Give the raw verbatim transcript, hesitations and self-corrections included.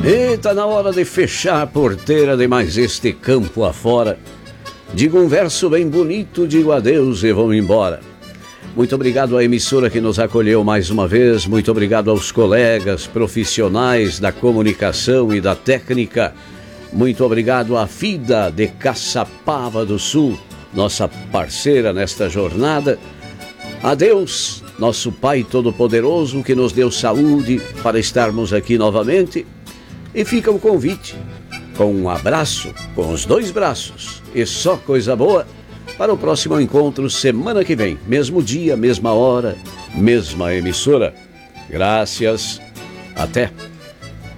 E tá na hora de fechar a porteira de mais este campo afora. Digo um verso bem bonito, digo adeus e vou embora. Muito obrigado à emissora que nos acolheu mais uma vez. Muito obrigado aos colegas profissionais da comunicação e da técnica. Muito obrigado à FIDA de Caçapava do Sul, nossa parceira nesta jornada. Adeus, nosso Pai Todo-Poderoso que nos deu saúde para estarmos aqui novamente. E fica o convite, com um abraço, com os dois braços, e só coisa boa, para o próximo encontro semana que vem. Mesmo dia, mesma hora, mesma emissora. Graças, até.